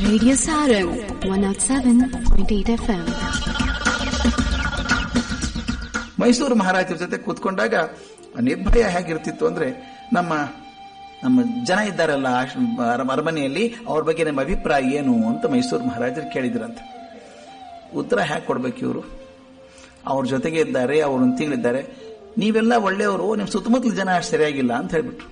Radio Sarang 107.8 FM. Mysuru ಮಹಾರಾಜರ ಜೊತೆ ಕೂತ್ಕೊಂಡಾಗ ನಿರ್ಭಯ ಹೇಗಿರ್ತಿತ್ತು ಅಂದ್ರೆ, ನಮ್ಮ ಜನ ಇದ್ದಾರಲ್ಲ ಅರಮನೆಯಲ್ಲಿ, ಅವ್ರ ಬಗ್ಗೆ ನಮ್ಮ ಅಭಿಪ್ರಾಯ ಏನು ಅಂತ ಮೈಸೂರು ಮಹಾರಾಜರು ಕೇಳಿದ್ರಂತೆ. ಉತ್ತರ ಹೇಗೆ ಕೊಡ್ಬೇಕು ಇವರು? ಅವ್ರ ಜೊತೆಗೆ ಇದ್ದಾರೆ, ಅವ್ರು ಒಂದು ತಿಂಗಳಿದ್ದಾರೆ, ನೀವೆಲ್ಲ ಒಳ್ಳೆಯವರು, ನಿಮ್ಮ ಸುತ್ತಮುತ್ತಲ ಜನ ಅಷ್ಟು ಸರಿಯಾಗಿಲ್ಲ ಅಂತ ಹೇಳ್ಬಿಟ್ರು.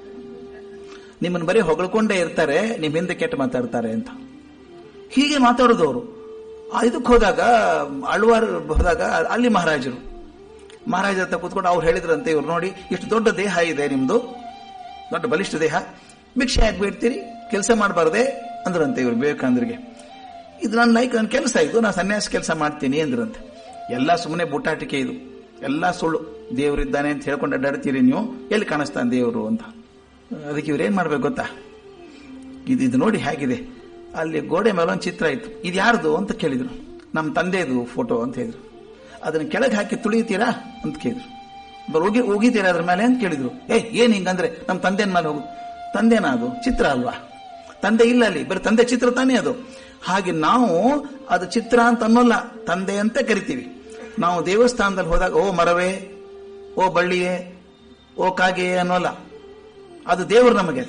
ನಿಮ್ಮನ್ನು ಬರೀ ಹೊಗಳ್ಕೊಂಡೇ ಇರ್ತಾರೆ, ನಿಮ್ಮ ಹಿಂದೆ ಕೆಟ್ಟ ಮಾತಾಡ್ತಾರೆ ಅಂತ. ಹೀಗೆ ಮಾತಾಡೋದು ಅವರು. ಇದಕ್ಕೆ ಹೋದಾಗ ಅಳ್ವಾರ್ ಹೋದಾಗ ಅಲ್ಲಿ ಮಹಾರಾಜರ ಹತ್ರ ಕೂತ್ಕೊಂಡು ಅವ್ರು ಹೇಳಿದ್ರಂತೆ, ಇವ್ರು ನೋಡಿ ಇಷ್ಟು ದೊಡ್ಡ ದೇಹ ಇದೆ ನಿಮ್ದು, ದೊಡ್ಡ ಬಲಿಷ್ಠ ದೇಹ, ಭಿಕ್ಷೆ ಯಾಕೆ ಬೇಡ್ತೀರಿ, ಕೆಲಸ ಮಾಡಬಾರ್ದೆ ಅಂದ್ರಂತೆ ಇವ್ರು ವಿವೇಕಾನಂದರಿಗೆ. ಇದು ನನ್ನ ಕೆಲಸ, ಇದು ನಾನು ಸನ್ಯಾಸ ಕೆಲಸ ಮಾಡ್ತೀನಿ ಅಂದ್ರಂತೆ. ಎಲ್ಲ ಸುಮ್ಮನೆ ಬುಟ್ಟಾಟಿಕೆ, ಇದು ಎಲ್ಲ ಸುಳ್ಳು. ದೇವರಿದ್ದಾನೆ ಅಂತ ಹೇಳ್ಕೊಂಡು ಅಡ್ಡಾಡ್ತೀರಿ ನೀವು, ಎಲ್ಲಿ ಕಾಣಿಸ್ತಾನೆ ದೇವರು ಅಂತ. ಅದಕ್ಕೆ ಇವ್ರೇನ್ ಮಾಡ್ಬೇಕು ಗೊತ್ತಾ, ಇದು ನೋಡಿ ಹೇಗಿದೆ, ಅಲ್ಲಿ ಗೋಡೆ ಮೇಲೆ ಒಂದು ಚಿತ್ರ ಇತ್ತು, ಇದು ಯಾರ್ದು ಅಂತ ಕೇಳಿದ್ರು. ನಮ್ಮ ತಂದೆದು ಫೋಟೋ ಅಂತ ಹೇಳಿದ್ರು. ಅದನ್ನ ಕೆಳಗೆ ಹಾಕಿ ತುಳಿಯುತ್ತೀರಾ ಅಂತ ಕೇಳಿದ್ರು. ಹೋಗಿದ್ದೀರಾ ಅದ್ರ ಮೇಲೆ ಅಂತ ಕೇಳಿದ್ರು. ಏನ್ ಹಿಂಗಂದ್ರೆ ನಮ್ಮ ತಂದೆನ ಮೇಲೆ ಹೋಗುದು. ತಂದೆನ ಅದು ಚಿತ್ರ ಅಲ್ವಾ, ತಂದೆ ಇಲ್ಲ ಅಲ್ಲಿ, ಬರೀ ತಂದೆ ಚಿತ್ರ ತಾನೇ ಅದು. ಹಾಗೆ ನಾವು ಅದು ಚಿತ್ರ ಅಂತ ಅನ್ನೋಲ್ಲ, ತಂದೆ ಅಂತ ಕರಿತೀವಿ. ನಾವು ದೇವಸ್ಥಾನದಲ್ಲಿ ಹೋದಾಗ ಓ ಮರವೇ, ಓ ಬಳ್ಳಿಯೇ, ಓ ಕಾಗೆಯೇ ಅನ್ನೋಲ್ಲ, ಅದು ದೇವರು ನಮಗೆ.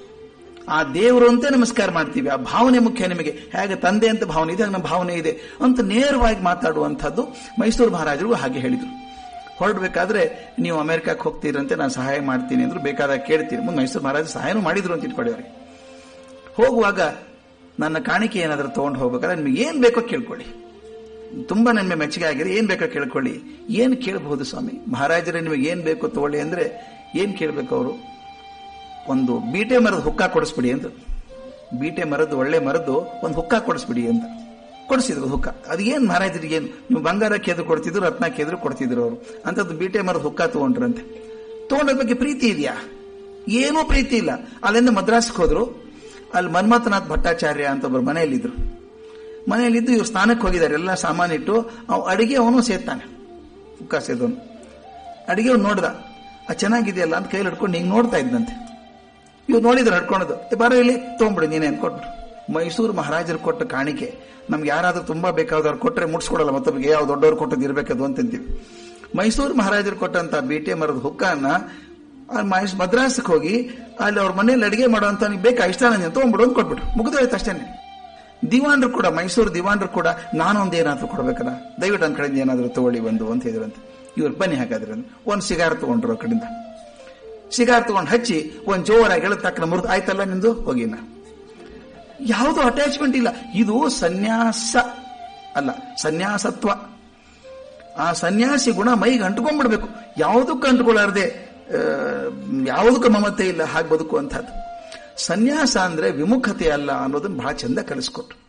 ಆ ದೇವರು ಅಂತ ನಮಸ್ಕಾರ ಮಾಡ್ತೀವಿ. ಆ ಭಾವನೆ ಮುಖ್ಯ ನಿಮಗೆ. ಹೇಗೆ ತಂದೆ ಅಂತ ಭಾವನೆ ಇದೆ, ನಮ್ಮ ಭಾವನೆ ಇದೆ ಅಂತ ನೇರವಾಗಿ ಮಾತಾಡುವಂಥದ್ದು ಮೈಸೂರು ಮಹಾರಾಜರಿಗೂ ಹಾಗೆ ಹೇಳಿದ್ರು. ಹೊರಡ್ಬೇಕಾದ್ರೆ ನೀವು ಅಮೆರಿಕಕ್ಕೆ ಹೋಗ್ತೀರಂತೆ, ನಾನು ಸಹಾಯ ಮಾಡ್ತೀನಿ ಅಂದ್ರು. ಬೇಕಾದಾಗ ಕೇಳ್ತೀನಿ. ಮುಂದೆ ಮೈಸೂರು ಮಹಾರಾಜರು ಸಹಾಯನೂ ಮಾಡಿದ್ರು ಅಂತ ಇಟ್ಕೊಳ್ಳಿ. ಅವ್ರಿಗೆ ಹೋಗುವಾಗ ನನ್ನ ಕಾಣಿಕೆ ಏನಾದರೂ ತಗೊಂಡು ಹೋಗ್ಬೇಕಾದ್ರೆ ನಿಮಗೆ ಏನ್ ಬೇಕೋ ಕೇಳ್ಕೊಳ್ಳಿ, ತುಂಬಾ ನನ್ನ ಮೆಚ್ಚುಗೆ ಆಗಿದೆ, ಏನ್ ಬೇಕೋ ಕೇಳ್ಕೊಳ್ಳಿ. ಏನ್ ಕೇಳಬಹುದು ಸ್ವಾಮಿ? ಮಹಾರಾಜರೇ ನಿಮಗೆ ಏನ್ ಬೇಕೋ ತಗೊಳ್ಳಿ ಅಂದ್ರೆ ಏನ್ ಕೇಳ್ಬೇಕು ಅವರು? ಒಂದು ಬೀಟೆ ಮರದ ಹುಕ್ಕ ಕೊಡಿಸ್ಬಿಡಿ ಅಂತ. ಬೀಟೆ ಮರದ್ದು, ಒಳ್ಳೆ ಮರದ್ದು ಒಂದು ಹುಕ್ಕ ಕೊಡಿಸ್ಬಿಡಿ ಅಂತ ಕೊಡಿಸಿದ್ರು. ಹುಕ್ಕ ಅದು ಏನ್ ಮಹಾರಾಜರಿಗೆ ಏನು, ನೀವು ಬಂಗಾರ ಕೇದ್ರು ಕೊಡ್ತಿದ್ರು, ರತ್ನ ಕೇದ್ರು ಕೊಡ್ತಿದ್ರು. ಅವರು ಅಂತದ್ದು ಬೀಟೆ ಮರದ ಹುಕ್ಕ ತಗೊಂಡ್ರಂತೆ. ತಗೊಂಡ ಬಗ್ಗೆ ಪ್ರೀತಿ ಇದೆಯಾ? ಏನೂ ಪ್ರೀತಿ ಇಲ್ಲ. ಅಲ್ಲಿಂದ ಮದ್ರಾಸ್ಗೆ ಹೋದ್ರು. ಅಲ್ಲಿ ಮನ್ಮಥನಾಥ್ ಭಟ್ಟಾಚಾರ್ಯ ಅಂತ ಒಬ್ಬರು ಮನೆಯಲ್ಲಿದ್ರು. ಮನೆಯಲ್ಲಿದ್ದು ಇವ್ರು ಸ್ನಾನಕ್ಕೆ ಹೋಗಿದ್ದಾರೆ, ಎಲ್ಲ ಸಾಮಾನಿಟ್ಟು. ಅಡಿಗೆ ಅವನು ಸೇರ್ತಾನೆ, ಹುಕ್ಕ ಸೇದವನು. ಅಡಿಗೆ ಅವ್ನು ನೋಡ್ದ, ಚೆನ್ನಾಗಿದೆಯಲ್ಲ ಅಂತ ಕೈಲಿ ಹಿಡ್ಕೊಂಡು ಹಿಂಗ್ ನೋಡ್ತಾ ಇದ್ದಂತೆ. ಇವ್ರು ನೋಡಿದ್ರು ನಡ್ಕೊಳೋದು, ಬರೋ ಇಲ್ಲಿ ತಗೊಂಡ್ಬಿಡಿ ನೀನೇ ಅನ್ಕೊಟ್ಬಿಟ್ರು. ಮೈಸೂರು ಮಹಾರಾಜರು ಕೊಟ್ಟ ಕಾಣಿಕೆ ನಮ್ಗೆ ಯಾರಾದ್ರೂ ತುಂಬಾ ಬೇಕಾದವ್ರು ಕೊಟ್ಟರೆ ಮುಟ್ಸ್ಕೊಡಲ್ಲ, ಮತ್ತೊಬ್ಬರಿಗೆ ಯಾವ ದೊಡ್ಡವ್ರು ಕೊಟ್ಟದ್ದು ಇರ್ಬೇಕದು ಅಂತೀವಿ. ಮೈಸೂರು ಮಹಾರಾಜರು ಕೊಟ್ಟಂತ ಬೀಟೆ ಮರದ ಹುಕ್ಕನ್ನ ಮದ್ರಾಸಕ್ಕೆ ಹೋಗಿ ಅಲ್ಲಿ ಅವ್ರ ಮನೇಲಿ ಅಡಿಗೆ ಮಾಡುವಂತ ಬೇಕಾ, ಇಷ್ಟ ನನಗೆ ತಗೊಂಡ್ಬಿಡು ಅಂತ ಕೊಟ್ಬಿಟ್ರು. ಮುಗಿದೋಯ್ತು ಅಷ್ಟೇನೆ. ದಿವಾನ್ರು ಕೂಡ, ಮೈಸೂರು ದಿವಾನ್ರು ಕೂಡ ನಾನೊಂದು ಏನಾದ್ರೂ ಕೊಡ್ಬೇಕಲ್ಲ, ದಯವಿಟ್ಟು ನನ್ನ ಕಡೆಯಿಂದ ಏನಾದ್ರೂ ತಗೊಳ್ಳಿ ಒಂದು ಅಂತ ಹೇಳಿದ್ರಂತೆ. ಇವ್ರು ಬನ್ನಿ ಹಾಗಾದ್ರೆ ಒಂದು ಸಿಗಾರ್ ತಗೊಂಡ್ರು. ಆ ಕಡೆಯಿಂದ ಸಿಗಾರ್ ತಗೊಂಡು ಹಚ್ಚಿ ಒಂದ್ ಜೋರಾಗಿ ಹೇಳ ತಕ್ಕ ಮುರಿದು, ಆಯ್ತಲ್ಲ ನಿಮ್ದು ಹೋಗಿನ. ಯಾವುದೋ ಅಟ್ಯಾಚ್ಮೆಂಟ್ ಇಲ್ಲ. ಇದು ಸನ್ಯಾಸ ಅಲ್ಲ, ಸನ್ಯಾಸತ್ವ. ಆ ಸನ್ಯಾಸಿ ಗುಣ ಮೈಗೆ ಅಂಟ್ಕೊಂಡ್ಬಿಡ್ಬೇಕು. ಯಾವುದಕ್ಕೂ ಅಂಟ್ಕೊಳ್ಳಾರ್ದೆ, ಯಾವುದಕ್ಕೂ ಮಮತೆ ಇಲ್ಲ, ಹಾಗೆ ಬದುಕುವಂಥದ್ದು. ಸನ್ಯಾಸ ಅಂದ್ರೆ ವಿಮುಖತೆ ಅಲ್ಲ ಅನ್ನೋದನ್ನ ಬಹಳ ಚಂದ ಕಲಿಸ್ಕೊಟ್ರು.